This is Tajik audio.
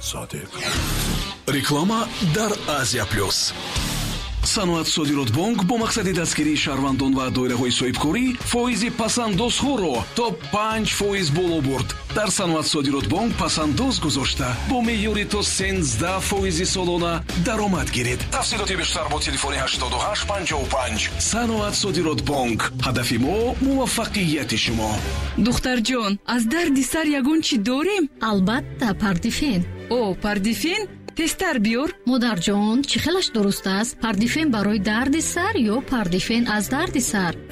صادق. реклама дар Азия плюс. саноат содирот бонк бо мақсади дастгирии шаҳрвандон ва доираҳои соҳибкорӣ фоизи пасандозҳоро то 5% боло бурд. дар саноат содирот бонк пасандоз гузошта бо меъёри то 13% солона даромад гиред. тафсилоти бештар бо телефони 8855. саноат содирот бонк, ҳадафи мо муваффақияти шумо. духтарҷон, аз дарди сар ягон чӣ дорем? албатта, пардифен. о, пардифен? тезтар биёр. модарҷон, чӣ хелаш дуруст аст? Пардифен барои дарди сар ё пардифен аз дарди сар?